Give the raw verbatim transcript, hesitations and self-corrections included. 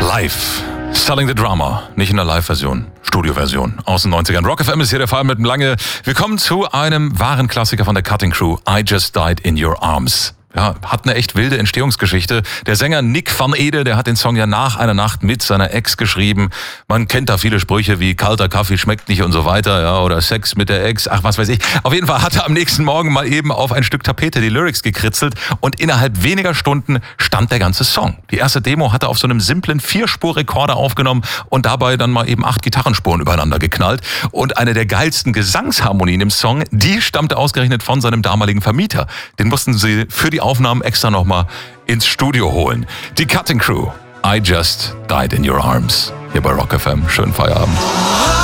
Live. Selling the Drama. Nicht in der Live-Version. Studio-Version aus den neunzigern. Rock F M ist hier der Fall mit dem Lange. Wir kommen zu einem wahren Klassiker von der Cutting Crew. I Just Died in Your Arms. Ja, hat eine echt wilde Entstehungsgeschichte. Der Sänger Nick van Ede, der hat den Song ja nach einer Nacht mit seiner Ex geschrieben. Man kennt da viele Sprüche wie kalter Kaffee schmeckt nicht und so weiter, ja, oder Sex mit der Ex, ach was weiß ich. Auf jeden Fall hat er am nächsten Morgen mal eben auf ein Stück Tapete die Lyrics gekritzelt und innerhalb weniger Stunden stand der ganze Song. Die erste Demo hat er auf so einem simplen Vierspur-Rekorder aufgenommen und dabei dann mal eben acht Gitarrenspuren übereinander geknallt. Und eine der geilsten Gesangsharmonien im Song, die stammte ausgerechnet von seinem damaligen Vermieter. Den mussten sie für die Aufnahmen extra nochmal ins Studio holen. Die Cutting Crew. I Just Died in Your Arms. Hier bei Rock F M. Schönen Feierabend.